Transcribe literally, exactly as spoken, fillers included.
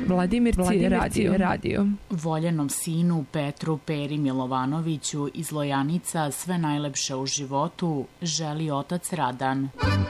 Vladimirci radio. radio. Voljenom sinu Petru Peri Milovanoviću iz Lojanica sve najlepše u životu želi otac Radan.